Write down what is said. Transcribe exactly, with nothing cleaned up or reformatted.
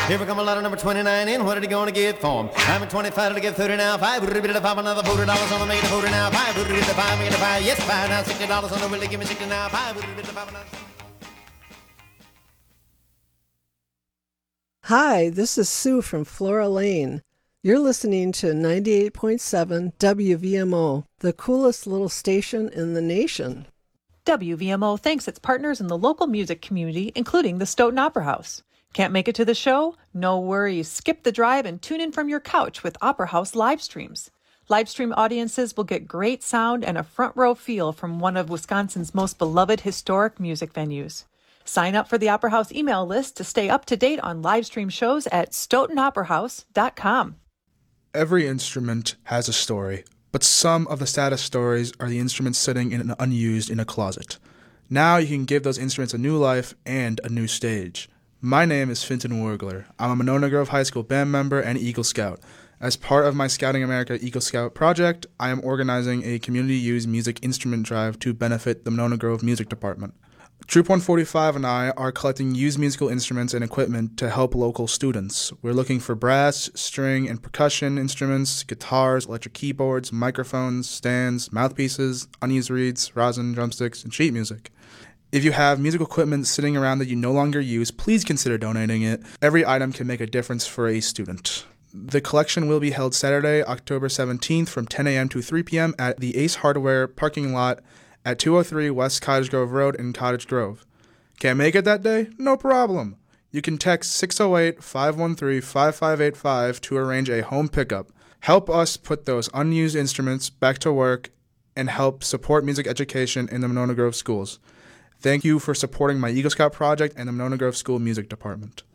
Here we come a letter number twenty-nine in. What are you going to get for him? I'm at twenty-five to get thirty now. Five, would it five, another forty dollars on the make it forty now. Five, would it five, make it five. Yes, five now, sixty dollars on the will they give me sixty now. Five, would it five, another. Hi, this is Sue from Flora Lane. You're listening to ninety-eight point seven W V M O, the coolest little station in the nation. W V M O thanks its partners in the local music community, including the Stoughton Opera House. Can't make it to the show? No worries. Skip the drive and tune in from your couch with Opera House live streams. Live stream audiences will get great sound and a front row feel from one of Wisconsin's most beloved historic music venues. Sign up for the Opera House email list to stay up to date on live stream shows at stoughton opera house dot com. Every instrument has a story, but some of the saddest stories are the instruments sitting in an unused in a closet. Now you can give those instruments a new life and a new stage. My name is Finton Wergler. I'm a Monona Grove High School band member and Eagle Scout. As part of my Scouting America Eagle Scout project, I am organizing a community-used music instrument drive to benefit the Monona Grove Music Department. Troop one forty-five and I are collecting used musical instruments and equipment to help local students. We're looking for brass, string, and percussion instruments, guitars, electric keyboards, microphones, stands, mouthpieces, unused reeds, rosin, drumsticks, and sheet music. If you have musical equipment sitting around that you no longer use, please consider donating it. Every item can make a difference for a student. The collection will be held Saturday, October seventeenth from ten a.m. to three p.m. at the Ace Hardware parking lot at two oh three West Cottage Grove Road in Cottage Grove. Can't make it that day? No problem. You can text six oh eight, five one three, five five eight five to arrange a home pickup. Help us put those unused instruments back to work and help support music education in the Monona Grove schools. Thank you for supporting my Eagle Scout project and the Monona Grove School Music Department.